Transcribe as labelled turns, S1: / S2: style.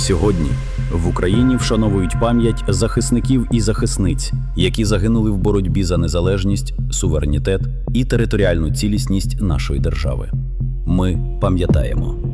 S1: Сьогодні в Україні вшановують пам'ять захисників і захисниць, які загинули в боротьбі за незалежність, суверенітет і територіальну цілісність нашої держави. Ми пам'ятаємо.